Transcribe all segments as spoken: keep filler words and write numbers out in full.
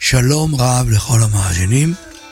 שלום רב לכל המאזינים.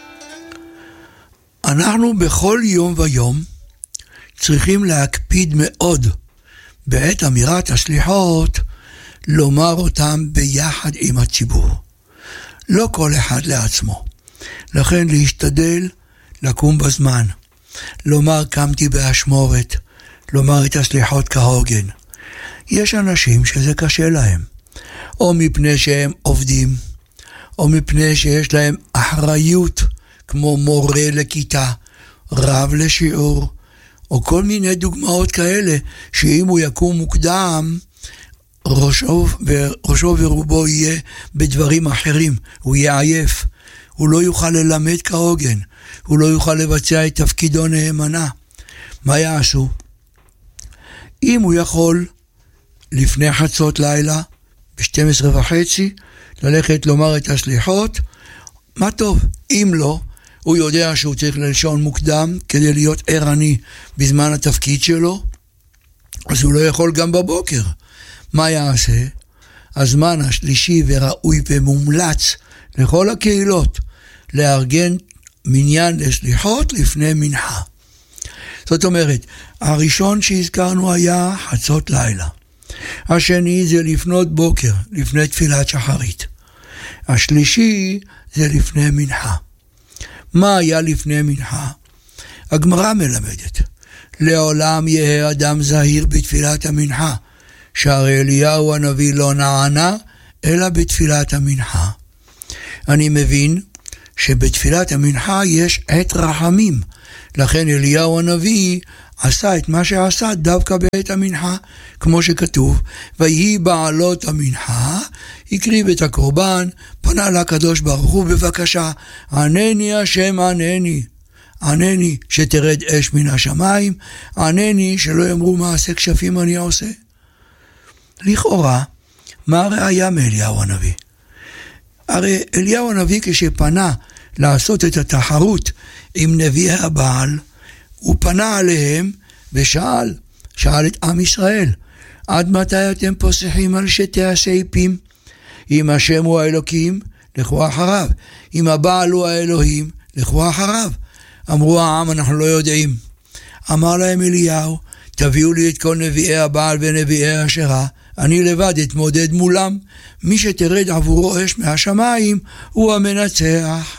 אנחנו בכל יום ויום צריכים להקפיד מאוד בעת אמירת הסליחות לומר אותם ביחד עם הציבור. לא כל אחד לעצמו. לכן להשתדל לקום בזמן. לומר קמתי באשמורת. לומר את הסליחות כהוגן. יש אנשים שזה קשה להם. או מפני שהם עובדים. או מפני שיש להם אחריות, כמו מורה לכיתה, רב לשיעור, או כל מיני דוגמאות כאלה, שאם הוא יקום מוקדם, ראשו, ראשו ורובו יהיה בדברים אחרים, הוא יהיה עייף, הוא לא יוכל ללמד כהוגן, הוא לא יוכל לבצע את תפקידו נאמנה. מה יעשו? אם הוא יכול לפני חצות לילה, ב-שתים עשרה וחצי, ללכת לומר את הסליחות, מה טוב. אם לא, הוא יודע שהוא צריך ללשון מוקדם כדי להיות ערני בזמן התפקיד שלו, אז הוא לא יכול גם בבוקר. מה יעשה? הזמן השלישי וראוי ומומלץ לכל הקהילות לארגן מניין לסליחות לפני מנחה. זאת אומרת, הראשון שהזכרנו היה חצות לילה. השני זה לפנות בוקר, לפני תפילת שחרית. השלישי זה לפני מנחה. מה היה לפני מנחה? הגמרא מלמדת. לעולם יהיה אדם זהיר בתפילת המנחה, שהרי אליהו הנביא לא נענה, אלא בתפילת המנחה. אני מבין שבתפילת המנחה יש עת רחמים, לכן אליהו הנביא עשה את מה שעשה דווקא בעת המנחה, כמו שכתוב, ויהי בעלות המנחה, הקריב את הקורבן, פנה לקדוש ברוך הוא בבקשה, ענני השם ענני, ענני שתרד אש מן השמיים, ענני שלא יאמרו מעשה כשפים אני עושה. לכאורה, מה הראיה מאליהו הנביא? הרי אליהו הנביא כשפנה לעשות את התחרות עם נביאי הבעל, הוא פנה עליהם ושאל, שאל את עם ישראל, עד מתי אתם פוסחים על שתי הסייפים? אם השם הוא האלוקים, לכו אחריו. אם הבעל הוא האלוהים, לכו אחריו. אמרו העם, אנחנו לא יודעים. אמר להם אליהו, תביאו לי את כל נביאי הבעל ונביאי אשרה, אני לבד אתמודד מולם. מי שתרד עבורו אש מהשמיים הוא המנצח.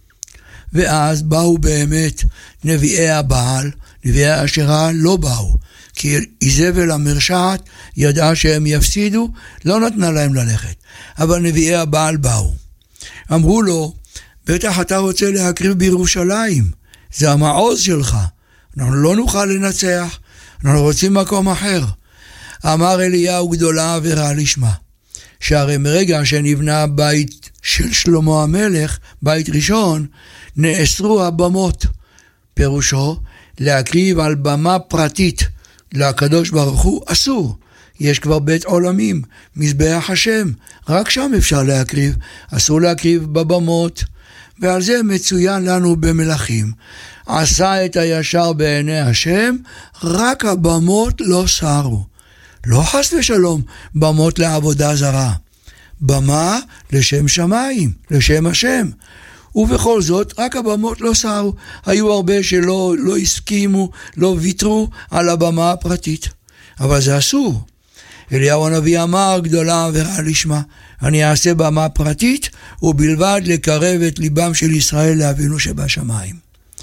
ואז באו באמת נביאי הבעל, נביאי האשרה לא באו, כי איזבל המרשעת ידעה שהם יפסידו, לא נתנה להם ללכת. אבל נביאי הבעל באו. אמרו לו, בטח אתה רוצה להקריב בירושלים, זה המעוז שלך, אנחנו לא נוכל לנצח, אנחנו רוצים מקום אחר. אמר אליהו גדולה ורע לשמה, שהרי מרגע שנבנה בית של שלמה המלך, בית ראשון, נאסרו הבמות. פירושו, להקריב על במה פרטית לקדוש ברוך הוא אסור. יש כבר בית עולמים, מזבח השם, רק שם אפשר להקריב, אסור להקריב בבמות. ועל זה מצוין לנו במלכים. עשה את הישר בעיני השם, רק הבמות לא סרו. לא חס ושלום, במות לעבודה זרה. במה לשם שמיים, לשם השם. ובכל זאת, רק הבמות לא סרו. היו הרבה שלא לא הסכימו, לא ויתרו על הבמה הפרטית. אבל זה אסור. אליהו הנביא אמר גדולה ורע לשמה, אני אעשה במה פרטית, ובלבד לקרב את ליבם של ישראל לאבינו שבשמיים.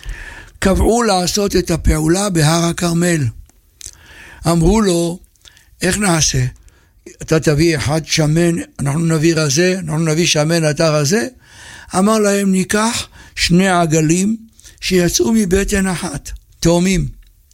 קבעו לעשות את הפעולה בהר הכרמל. אמרו לו, איך נעשה? אתה תביא אחד שמן, אנחנו נביא רזה, אנחנו נביא שמן, אתה רזה. אמר להם, ניקח שני עגלים שיצאו מבטן אחת, תאומים.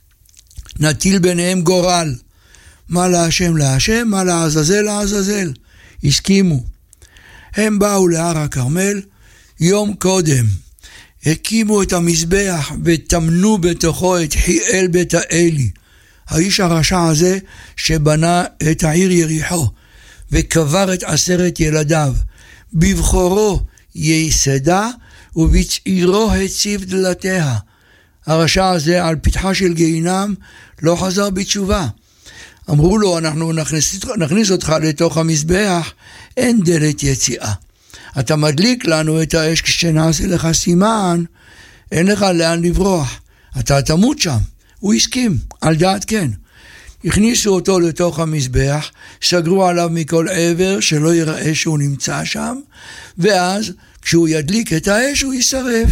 נטיל ביניהם גורל. מה להשם להשם, מה לעזאזל לעזאזל. הסכימו. הם באו להר הכרמל יום קודם. הקימו את המזבח ותמנו בתוכו את חיאל בית האלי. האיש הרשע הזה שבנה את העיר יריחו וקבר את עשרת ילדיו. בבחורו ייסדה ובצעירו הציב דלתיה. הרשע הזה על פתחה של גיהינם לא חזר בתשובה. אמרו לו, אנחנו נכניס, נכניס אותך לתוך המזבח, אין דלת יציאה. אתה מדליק לנו את האש כשנעשה לך סימן, אין לך לאן לברוח, אתה תמות שם. הוא הסכים, על דעת כן. הכניסו אותו לתוך המזבח, סגרו עליו מכל עבר שלא יראה שהוא נמצא שם, ואז כשהוא ידליק את האש הוא יישרף.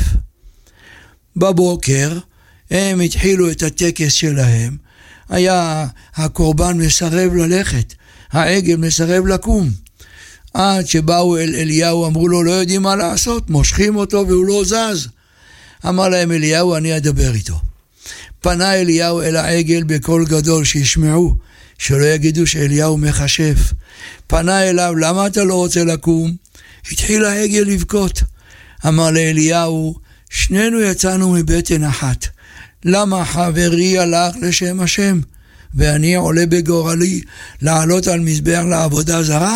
בבוקר הם התחילו את הטקס שלהם, היה הקורבן מסרב ללכת, העגל מסרב לקום, עד שבאו אל אליהו, אמרו לו לא יודעים מה לעשות, מושכים אותו והוא לא זז. אמר להם אליהו, אני אדבר איתו. פנה אליהו אל העגל בקול גדול שישמעו, שלא יגידו שאליהו מחשף. פנה אליו, למה אתה לא רוצה לקום? התחיל העגל לבכות. אמר לאליהו, שנינו יצאנו מבטן אחת. למה חברי הלך לשם השם, ואני עולה בגורלי לעלות על מזבח לעבודה זרה?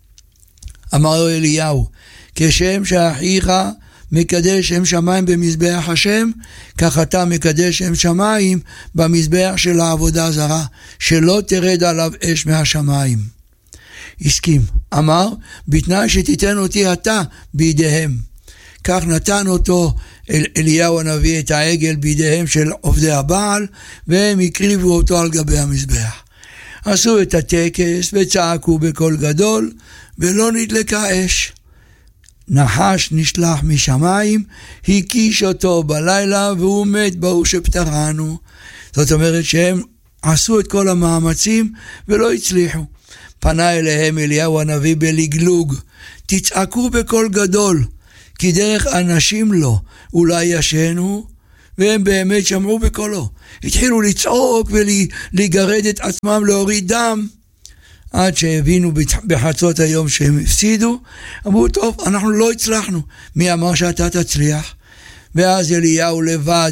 אמר לו אליהו, כשם שאחיך מקדש שם שמיים במזבח השם, כך אתה מקדש שם שמיים במזבח של העבודה זרה, שלא תרד עליו אש מהשמיים. הסכים, אמר, בתנאי שתיתן אותי אתה בידיהם. כך נתן אותו אל אליהו הנביא את העגל בידיהם של עובדי הבעל, והם הקריבו אותו על גבי המזבח. עשו את הטקס וצעקו בקול גדול, ולא נדלקה אש. נחש נשלח משמיים, הקיש אותו בלילה, והוא מת בהוא שפטרנו. זאת אומרת שהם עשו את כל המאמצים ולא הצליחו. פנה אליהם אליהו הנביא בלגלוג, תצעקו בקול גדול, כי דרך אנשים לא, אולי ישנו, והם באמת שמעו בקולו. התחילו לצעוק ולגרד את עצמם להוריד דם, עד שהבינו בחצות היום שהם הפסידו, אמרו, טוב, אנחנו לא הצלחנו. מי אמר שאתה תצליח? ואז אליהו לבד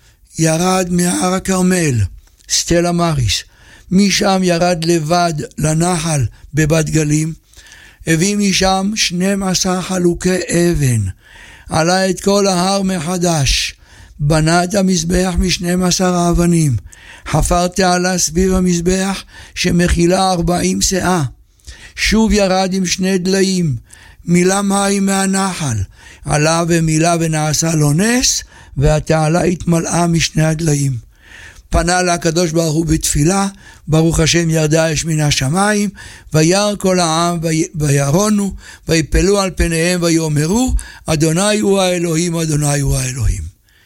ירד מהר הכרמל, סטלה מריס, משם ירד לבד לנחל בבת גלים, הביא משם שנים עשר חלוקי אבן, עלה את כל ההר מחדש, בנה את המזבח משנים עשר האבנים, חפר תעלה סביב המזבח שמכילה ארבעים שאה, שוב ירד עם שני דליים, מילא מים מהנחל, עלה ומילא ונעשה לו נס, והתעלה התמלאה משני הדליים. פנה לקדוש ברוך הוא בתפילה, ברוך השם ירדה אש מן השמיים, וירא כל העם וירונו, ויפלו על פניהם ויאמרו, אדוני הוא האלוהים, אדוני הוא האלוהים.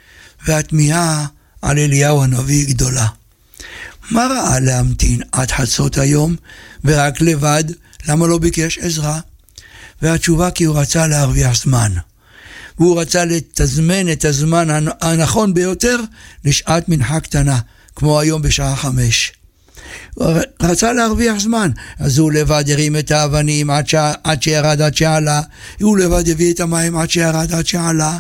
והתמיהה על אליהו הנביא גדולה. מה ראה להמתין עד חצות היום ורק לבד? למה לא ביקש עזרה? והתשובה כי הוא רצה להרוויח זמן. והוא רצה לתזמן את הזמן הנכון ביותר לשעת מנחה קטנה, כמו היום בשעה חמש. הוא רצה להרוויח זמן, אז הוא לבד הרים את האבנים עד, ש... עד שירד עד שעלה, הוא לבד הביא את המים עד שירד עד שעלה.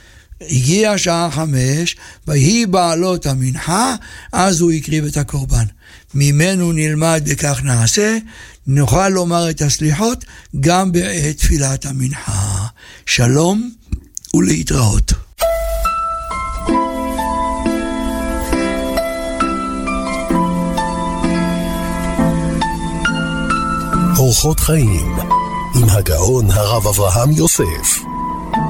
הגיע שעה חמש, ויהי בעלות המנחה, אז הוא הקריב את הקורבן. ממנו נלמד וכך נעשה, נוכל לומר את הסליחות גם בעת תפילת המנחה. שלום ולהתראות. אורחות חיים עם הגאון הרב אברהם יוסף.